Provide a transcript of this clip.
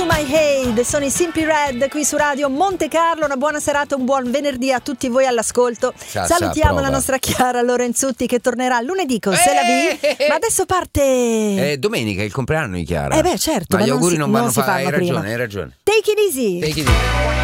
My Head, sono i Simply Red qui su Radio Monte Carlo. Una buona serata, un buon venerdì a tutti voi all'ascolto. Salutiamo la nostra Chiara Lorenzutti che tornerà lunedì con Se la Vi. Ma adesso parte domenica, il compleanno di Chiara. Certo. Ma gli auguri non vanno si fatti. fanno Hai prima. ragione. Take it easy.